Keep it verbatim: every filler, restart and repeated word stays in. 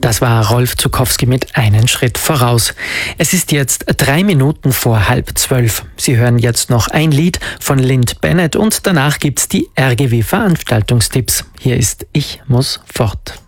Das war Rolf Zuckowski mit Einen Schritt voraus. Es ist jetzt drei Minuten vor halb zwölf. Sie hören jetzt noch ein Lied von Lind Bennett und danach gibt's die R G W Veranstaltungstipps. Hier ist Ich muss fort.